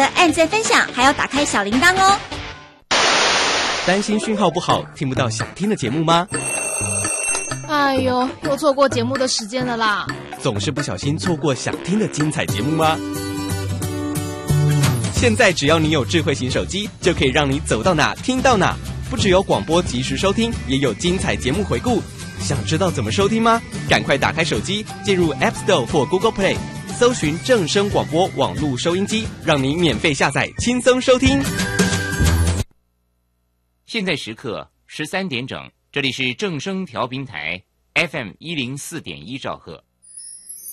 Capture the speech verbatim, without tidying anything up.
按赞分享，还要打开小铃铛哦。 担心讯号不好，听不到想听的节目吗？ 哎呦，又错过节目的时间了啦！ 总是不小心错过想听的精彩节目吗？现在只要你有智慧型手机，就可以让你走到哪听到哪。不只有广播及时收听，也有精彩节目回顾。想知道怎么收听吗？赶快打开手机，进入 App Store 或 Google Play， 搜寻正声广播网络收音机，让你免费下载，轻松收听。 现在时刻十三点整，这里是正声调频台 F M 一零四点一兆赫。